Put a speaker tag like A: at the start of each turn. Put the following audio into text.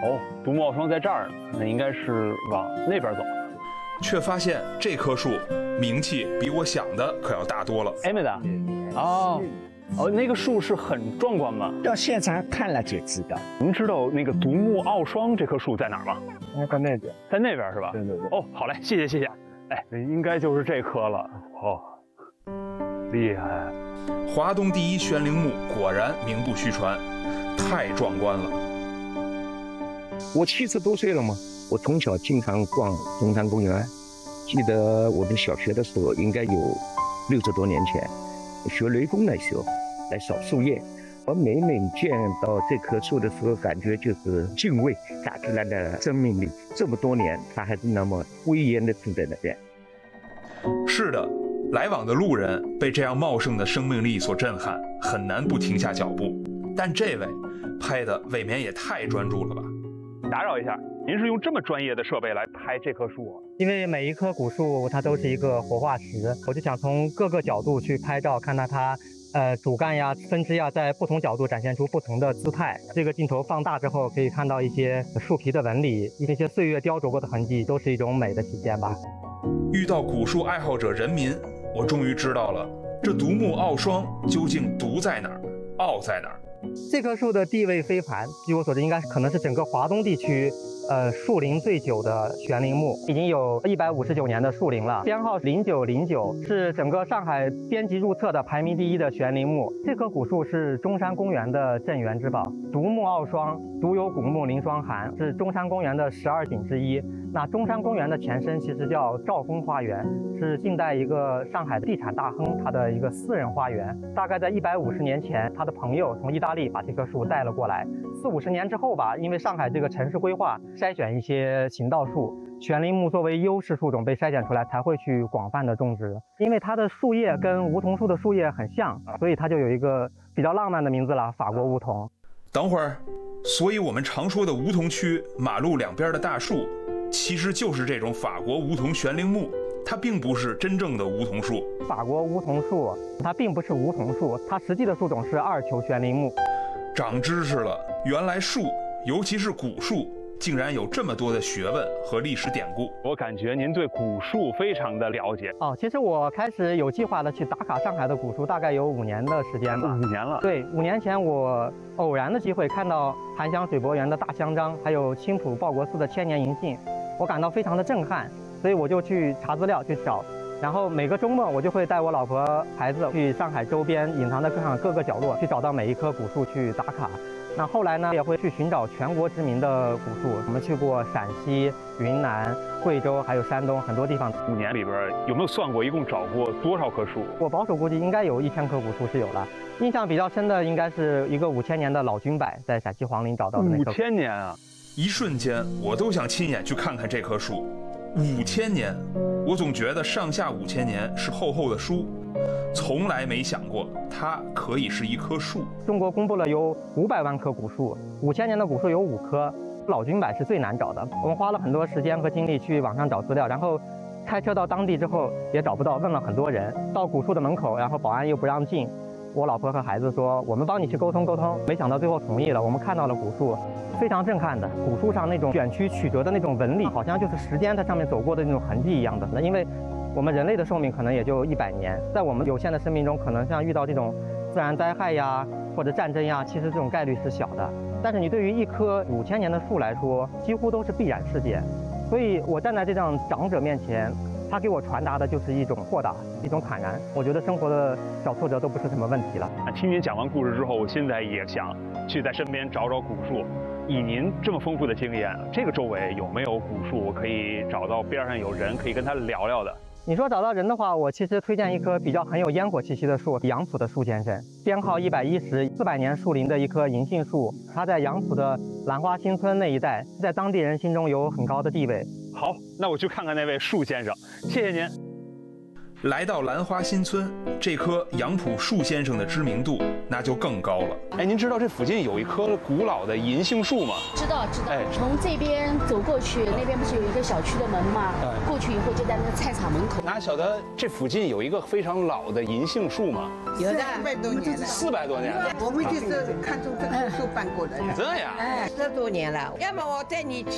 A: 哦，独木傲霜在这儿，那应该是往那边走。
B: 却发现这棵树名气比我想的可要大多了。
A: 哎，妹子，哦，那个树是很壮观吗？
C: 到现场看了就知道。
A: 您知道那个独木傲霜这棵树在哪儿吗？
C: 在那边，
A: 在那边是吧？
C: 对。
A: 哦，好嘞，谢谢。哎，应该就是这棵了。哦，厉害！
B: 华东第一悬铃木果然名不虚传，太壮观了。
C: 我70多岁了嘛，我从小经常逛中山公园。记得我们小学的时候，应该有60多年前，学雷锋的时候来扫树叶。我每见到这棵树的时候，感觉就是敬畏大自然的生命力。这么多年，它还是那么威严地站在那边。
B: 是的，来往的路人被这样茂盛的生命力所震撼，很难不停下脚步。但这位拍的未免也太专注了吧？
A: 打扰一下，您是用这么专业的设备来拍这棵树啊？
D: 因为每一棵古树它都是一个活化石，我就想从各个角度去拍照，看到它主干呀、分支呀，在不同角度展现出不同的姿态。这个镜头放大之后，可以看到一些树皮的纹理，一些岁月雕琢过的痕迹，都是一种美的体现吧。
B: 遇到古树爱好者人民，我终于知道了，这独木傲霜究竟独在哪儿，傲在哪儿。
D: 这棵树的地位非凡，据我所知，应该可能是整个华东地区树龄最久的悬铃木，已经有159年的树龄了，编号0909，是整个上海编辑入册的排名第1的悬铃木。这棵古树是中山公园的镇园之宝，独木傲霜，独有古木临霜寒，是中山公园的12景之一。那中山公园的前身其实叫兆丰花园，是近代一个上海的地产大亨他的一个私人花园。大概在150年前，他的朋友从意大利把这棵树带了过来。40-50年之后吧，因为上海这个城市规划筛选一些行道树，悬铃木作为优势树种被筛选出来，才会去广泛的种植。因为它的树叶跟梧桐树的树叶很像，所以它就有一个比较浪漫的名字了——法国梧桐。
B: 等会儿，所以我们常说的梧桐区马路两边的大树，其实就是这种法国梧桐悬铃木，它并不是真正的梧桐树。
D: 法国梧桐树它并不是梧桐树，它实际的树种是2球悬铃木。
B: 长知识了，原来树，尤其是古树，竟然有这么多的学问和历史典故。
A: 我感觉您对古树非常的了解。
D: 其实我开始有计划的去打卡上海的古树，大概有5年的时间吧。
A: 5年了。
D: 对，5年前我偶然的机会看到檀香水柏园的大香樟，还有青浦报国寺的千年银杏，我感到非常的震撼，所以我就去查资料去找。然后每个周末我就会带我老婆孩子去上海周边隐藏在各个角落去找到每一棵古树去打卡。那后来呢，也会去寻找全国知名的古树。我们去过陕西、云南、贵州，还有山东很多地方。
A: 5年里边有没有算过一共找过多少棵树？
D: 我保守估计应该有1000棵古树是有了。印象比较深的应该是一个5000年的老君柏，在陕西黄陵找到的那棵。
A: 5000年啊！
B: 一瞬间，我都想亲眼去看看这棵树。5000年，我总觉得上下5000年是厚厚的书，从来没想过它可以是一棵树。
D: 中国公布了有500万棵古树，5000年的古树有5棵，老君柏是最难找的。我们花了很多时间和精力去网上找资料，然后开车到当地之后也找不到，问了很多人。到古树的门口，然后保安又不让进。我老婆和孩子说：“我们帮你去沟通沟通。”没想到最后同意了。我们看到了古树，非常震撼的。古树上那种卷曲曲折的那种纹理，好像就是时间在上面走过的那种痕迹一样的。因为我们人类的寿命可能也就100年，在我们有限的生命中，可能像遇到这种自然灾害呀或者战争呀，其实这种概率是小的。但是你对于一棵5000年的树来说，几乎都是必然事件。所以我站在这样长者面前，他给我传达的就是一种豁达，一种坦然。我觉得生活的小挫折都不是什么问题了。
A: 听您讲完故事之后，我现在也想去在身边找找古树。以您这么丰富的经验，这个周围有没有古树，我可以找到边上有人可以跟他聊聊的？
D: 你说找到人的话，我其实推荐一棵比较很有烟火气息的树，杨浦的树先生，编号110，400年树龄的一棵银杏树，它在杨浦的兰花新村那一带，在当地人心中有很高的地位。
A: 好，那我去看看那位树先生，谢谢您。
B: 来到兰花新村，这棵杨浦树先生的知名度那就更高了。
A: 哎，您知道这附近有一棵古老的银杏树吗？
E: 知道。
A: 哎，
E: 从这边走过去，那边不是有一个小区的门吗？过去以后就在那个菜场门口。
A: 哪晓得这附近有一个非常老的银杏树吗？
F: 有的400多年了
A: ，400多年了。
F: 我们就是看中这棵树搬过来的。
A: 这样？
F: 哎，10多年了。要么我带你去。